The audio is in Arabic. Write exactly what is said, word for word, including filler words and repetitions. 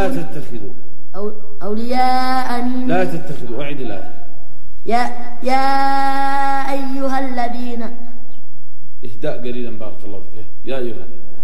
لا تتخذوا أو أولياء من لا تتخذوا أعد الآية. يا يا أيها الذين إهداء قليلا بارك الله فيك. يا أيها